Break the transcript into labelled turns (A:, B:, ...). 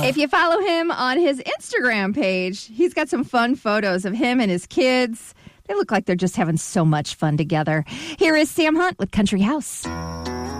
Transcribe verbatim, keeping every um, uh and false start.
A: If you follow him on his Instagram page, he's got some fun photos of him and his kids. They look like they're just having so much fun together. Here is Sam Hunt with Country House.